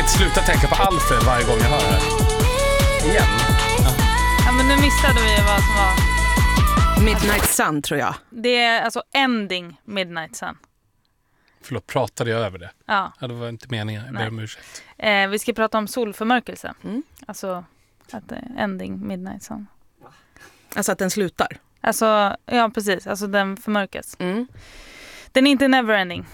inte sluta tänka på Alfred varje gång jag hör det. Igen. Ja, men nu missade vi vad som var. Midnight Sun, tror jag. Det är alltså Ending Midnight Sun. Förlåt, pratade jag över det? Ja. Ja, det var inte meningen. Jag ber om ursäkt. Vi ska prata om solförmörkelse. Alltså att Ending Midnight Sun. Alltså att den slutar. Alltså, ja precis. Alltså den förmörkas. Den är inte neverending.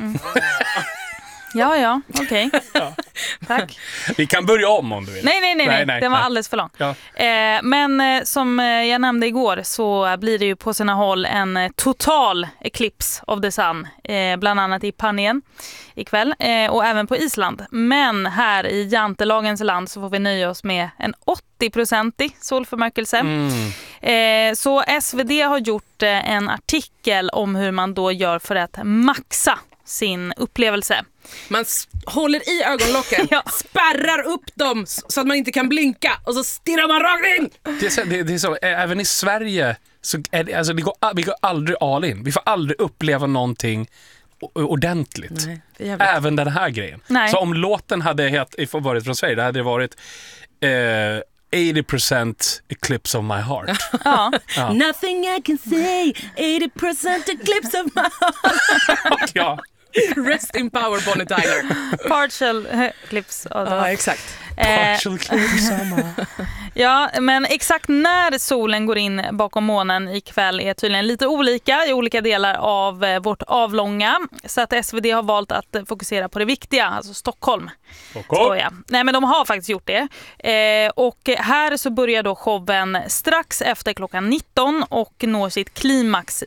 Ja, okej. Ja. Tack. Vi kan börja om du vill. Nej. Den var alldeles för lång. Ja. Men som jag nämnde igår så blir det ju på sina håll en total eclipse of the sun. Bland annat i Panien ikväll och även på Island. Men här i jantelagens land så får vi nöja oss med en 80-procentig solförmörkelse. Så SvD har gjort en artikel om hur man då gör för att maxa sin upplevelse. Man håller i ögonlocken, spärrar upp dem så att man inte kan blinka och så stirrar man rakt in. Det är så, även i Sverige så är det, alltså vi går aldrig all in. Vi får aldrig uppleva någonting ordentligt. Nej, även den här grejen. Nej. Så om låten hade varit från Sverige, det hade varit 80% eclipse of my heart. Ja. Nothing I can say, 80% eclipse of my heart. Ja. Rest in power, Bonnie Tyler. Partial eclipse of the Ja, exakt. Partial eclipse. Ja, men exakt när solen går in bakom månen ikväll är tydligen lite olika i olika delar av vårt avlånga. Så att SvD har valt att fokusera på det viktiga, alltså Stockholm. Nej, men de har faktiskt gjort det. Och här så börjar då showen strax efter klockan 19 och når sitt klimax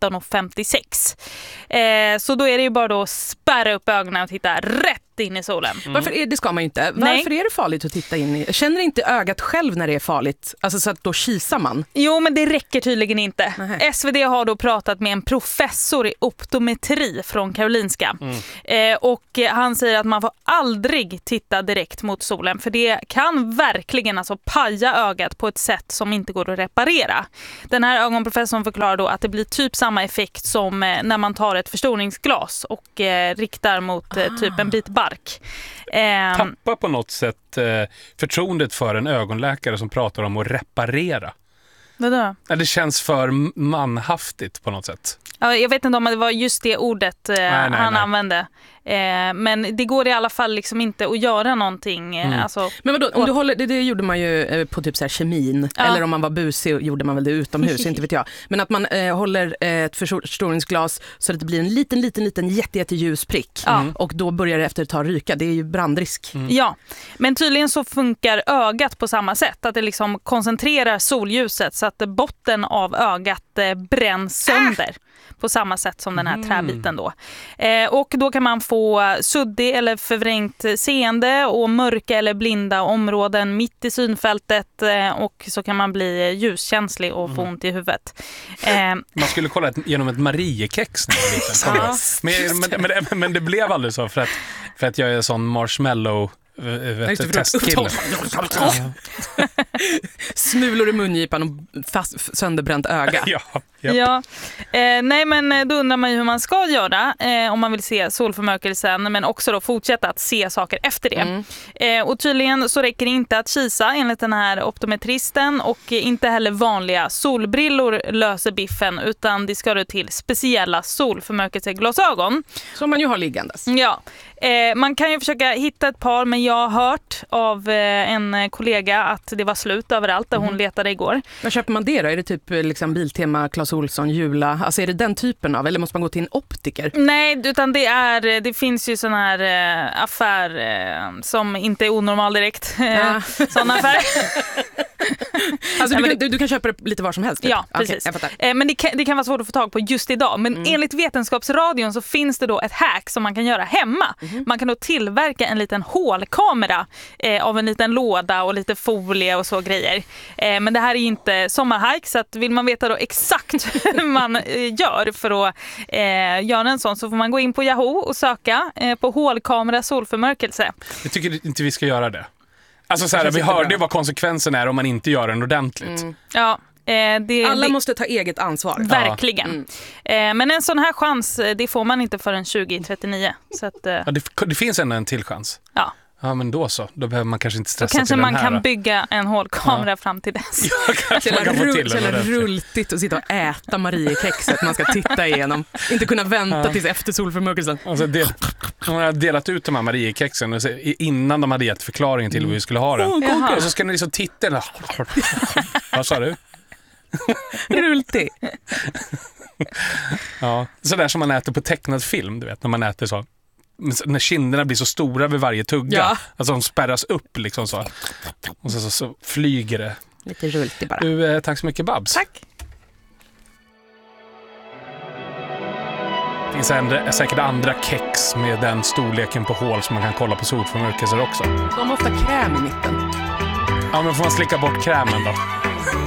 19.56. Så då är det ju bara då att spärra upp ögonen och titta rätt in i solen. Det ska man ju inte. Varför är det farligt att titta in i? Känner inte ögat själv när det är farligt? Alltså så att då kisar man? Jo, men det räcker tydligen inte. Nej. SvD har då pratat med en professor i optometri från Karolinska. Och han säger att man får aldrig titta direkt mot solen, för det kan verkligen alltså paja ögat på ett sätt som inte går att reparera. Den här ögonprofessorn förklarar då att det blir typ samma effekt som när man tar ett förstoringsglas och riktar mot typ en bit bark. Tappa på något sätt förtroendet för en ögonläkare som pratar om att reparera. Vadå? Det känns för manhaftigt på något sätt. Ja, jag vet inte om det var just det ordet han använde. Men det går i alla fall liksom inte att göra någonting. Alltså, men vadå, om du håller, det gjorde man ju på typ så här kemin. Eller om man var busig gjorde man väl det utomhus, inte vet jag. Men att man håller ett förstoringsglas så att det blir en liten jätteljus prick. Och då börjar det efter ett tag ryka. Det är ju brandrisk. Ja, men tydligen så funkar ögat på samma sätt. Att det liksom koncentrerar solljuset så att botten av ögat bränns sönder. På samma sätt som den här träbiten då. Och då kan man få suddig eller förvrängt seende och mörka eller blinda områden mitt i synfältet, och så kan man bli ljuskänslig och få ont i huvudet. Man skulle kolla genom ett Mariekex men det blev aldrig så för att jag är sån marshmallow testkille. Smulor i mungipan och fast sönderbränt öga. Nej, men då undrar man ju hur man ska göra om man vill se solförmörkelsen, men också då fortsätta att se saker efter det. Och tydligen så räcker det inte att kisa enligt den här optometristen, och inte heller vanliga solbrillor löser biffen, utan det ska då till speciella solförmörkelseglasögon. Som man ju har liggandes. Ja. Man kan ju försöka hitta ett par, men jag har hört av en kollega att det var slut överallt där hon letade igår. Vad köper man det då? Är det typ liksom Biltema, Clas Ohlson, Jula? Alltså är det den typen av? Eller måste man gå till en optiker? Nej, utan det finns ju sån här affär som inte är onormal direkt. Sådana affär. Alltså du kan köpa det lite var som helst? Typ. Ja, precis. Okay, men det kan vara svårt att få tag på just idag. Men enligt Vetenskapsradion så finns det då ett hack som man kan göra hemma. Man kan då tillverka en liten hålkamera av en liten låda och lite folie och så grejer. Men det här är ju inte sommarhike, så att vill man veta då exakt hur man gör för att göra en sån, så får man gå in på Yahoo och söka på hålkamera solförmörkelse. Jag tycker inte vi ska göra det. Alltså så här, vi hörde vad konsekvensen är om man inte gör den ordentligt. Ja. Alla måste ta eget ansvar. Verkligen. Men en sån här chans, det får man inte förrän 2039. Så att, det finns ändå en till chans. Ja. Ja, men då så. Då behöver man kanske inte stressa kanske till den man här. kan bygga en hålkamera fram till dess. Ja, kanske man kan få till Så det. jävla rultigt att sitta och äta Mariekexet man ska titta igenom. Inte kunna vänta tills efter solförmörkelsen. Alltså de har delat ut de här Mariekexen innan de hade gett förklaringen till hur vi skulle ha det. Jaha. Och så ska ni liksom titta. Vad sa du? Rultig. Ja, sådär som man äter på tecknad film, du vet, när man äter så. När kinderna blir så stora vid varje tugga. Ja. Alltså de spärras upp liksom så. Och så flyger det. Lite rultig bara. Du, tack så mycket, Babs. Tack. Det finns säkert andra kex med den storleken på hål som man kan kolla på solförmörkelser också. De har ofta kräm i mitten. Ja, men får man slicka bort krämen då?